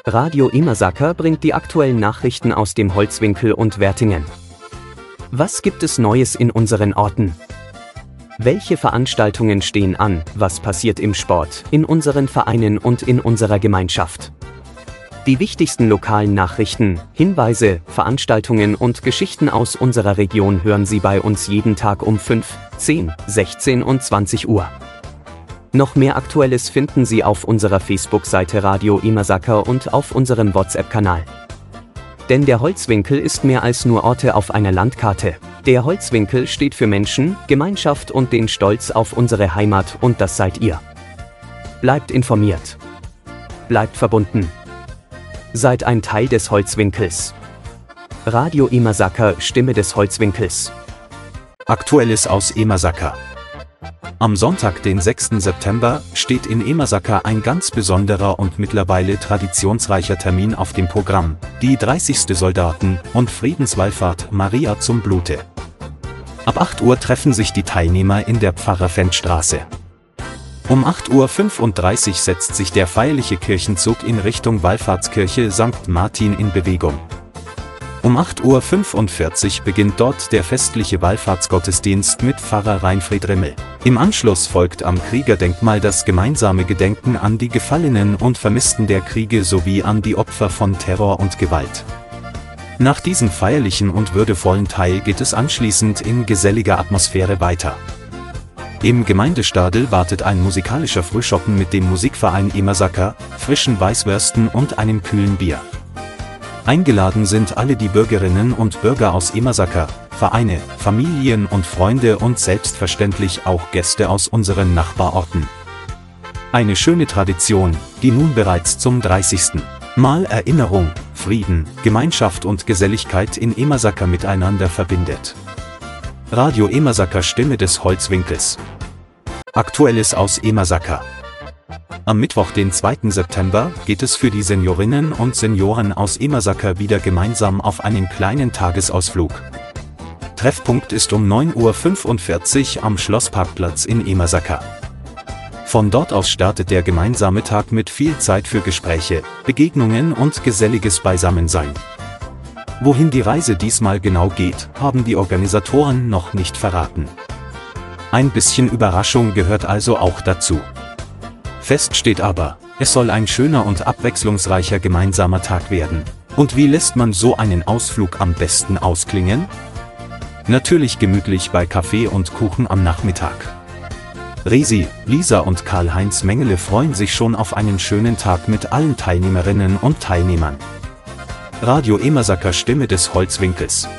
Radio Imersaker bringt die aktuellen Nachrichten aus dem Holzwinkel und Wertingen. Was gibt es Neues in unseren Orten? Welche Veranstaltungen stehen an? Was passiert im Sport, in unseren Vereinen und in unserer Gemeinschaft? Die wichtigsten lokalen Nachrichten, Hinweise, Veranstaltungen und Geschichten aus unserer Region hören Sie bei uns jeden Tag um 5, 10, 16 und 20 Uhr. Noch mehr Aktuelles finden Sie auf unserer Facebook-Seite Radio Imersaker und auf unserem WhatsApp-Kanal. Denn der Holzwinkel ist mehr als nur Orte auf einer Landkarte. Der Holzwinkel steht für Menschen, Gemeinschaft und den Stolz auf unsere Heimat, und das seid ihr. Bleibt informiert. Bleibt verbunden. Seid ein Teil des Holzwinkels. Radio Imersaker, Stimme des Holzwinkels. Aktuelles aus Imersaker. Am Sonntag, den 6. September, steht in Imersaker ein ganz besonderer und mittlerweile traditionsreicher Termin auf dem Programm, die 30. Soldaten- und Friedenswallfahrt Maria zum Blute. Ab 8 Uhr treffen sich die Teilnehmer in der Pfarrerfenstraße. Um 8:35 Uhr setzt sich der feierliche Kirchenzug in Richtung Wallfahrtskirche St. Martin in Bewegung. Um 8:45 Uhr beginnt dort der festliche Wallfahrtsgottesdienst mit Pfarrer Reinfried Rimmel. Im Anschluss folgt am Kriegerdenkmal das gemeinsame Gedenken an die Gefallenen und Vermissten der Kriege sowie an die Opfer von Terror und Gewalt. Nach diesem feierlichen und würdevollen Teil geht es anschließend in geselliger Atmosphäre weiter. Im Gemeindestadel wartet ein musikalischer Frühschoppen mit dem Musikverein Imersaker, frischen Weißwürsten und einem kühlen Bier. Eingeladen sind alle die Bürgerinnen und Bürger aus Imersaker, Vereine, Familien und Freunde und selbstverständlich auch Gäste aus unseren Nachbarorten. Eine schöne Tradition, die nun bereits zum 30. Mal Erinnerung, Frieden, Gemeinschaft und Geselligkeit in Imersaker miteinander verbindet. Radio Imersaker, Stimme des Holzwinkels. Aktuelles aus Imersaker. Am Mittwoch, den 2. September, geht es für die Seniorinnen und Senioren aus Imersaker wieder gemeinsam auf einen kleinen Tagesausflug. Treffpunkt ist um 9:45 Uhr am Schlossparkplatz in Imersaker. Von dort aus startet der gemeinsame Tag mit viel Zeit für Gespräche, Begegnungen und geselliges Beisammensein. Wohin die Reise diesmal genau geht, haben die Organisatoren noch nicht verraten. Ein bisschen Überraschung gehört also auch dazu. Fest steht aber, es soll ein schöner und abwechslungsreicher gemeinsamer Tag werden. Und wie lässt man so einen Ausflug am besten ausklingen? Natürlich gemütlich bei Kaffee und Kuchen am Nachmittag. Resi, Lisa und Karl-Heinz Mengele freuen sich schon auf einen schönen Tag mit allen Teilnehmerinnen und Teilnehmern. Radio Imersaker, Stimme des Holzwinkels.